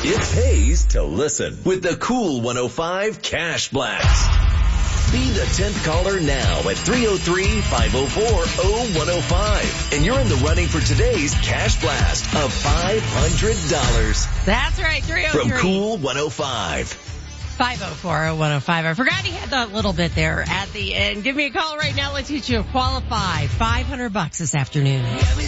It pays to listen with the Cool 105 Cash Blast. Be the 10th caller now at 303-504-0105. And you're in the running for today's Cash Blast of $500. That's right, 303. From Cool 105. 504-0105. I forgot he had that little bit there at the end. Give me a call right now. Let's get you a qualified $500 this afternoon.